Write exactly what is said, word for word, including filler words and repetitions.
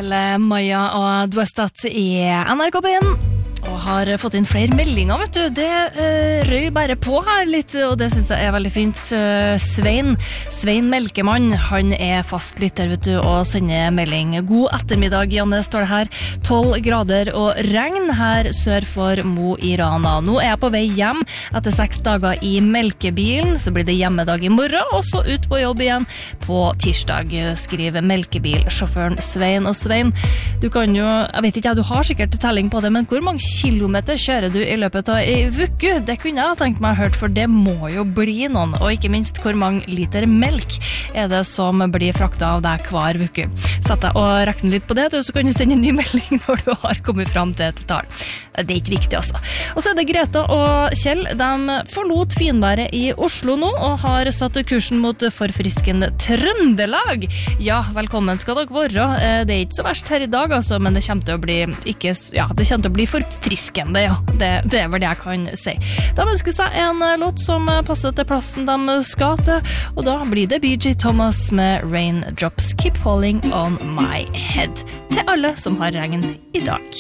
Elle Maja og Dwestat i N R K P en og har fått inn flere meldinger, vet du. Det uh, røy bare på her litt, og det synes jeg er veldig fint. Uh, Svein, Svein Melkemann, han er fast lytter, vet du, og sender melding. God ettermiddag, Janne, står det her. tolv grader og regn her sør for Mo i Rana. Nå er jeg på vei hjem etter seks dager i melkebilen, så blir det hjemmedag i morgen, og så ut på jobb igjen på tirsdag, skriver melkebilsjåføren Svein. Og Svein, du kan jo, jeg vet ikke, ja, du har sikkert telling på det, men hvor mange kilometer kjører du i løpet av i vuku? Det kunne jeg ha tenkt meg hørt, for det må jo bli noen, og ikke minst hvor mange liter melk er det som blir fraktet av deg hver vuku. Sett deg og rekne litt på det, så kan du sende en ny melding når du har kommet frem til et tall. Det er ikke viktig, altså. Og så er det Greta og Kjell, de forlot finværet i Oslo nå, og har satt kursen mot forfriskende Trøndelag. Ja, velkommen skal dere være. Det er ikke så verst her i dag, altså, men det kommer til å bli, ikke, ja, det kommer til å bli forfriskende, ja. Det, det er vel det jeg kan si. De ønsker seg en låt som passer til plassen de skal til, og da blir det B J Thomas med Raindrops Keep Falling on My Head. Til alle som har regn i dag.